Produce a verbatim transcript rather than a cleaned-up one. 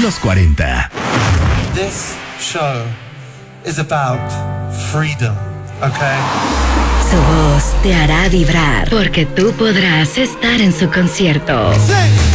Los cuarenta. This show is about freedom, okay? Su voz te hará vibrar porque tú podrás estar en su concierto. Sí.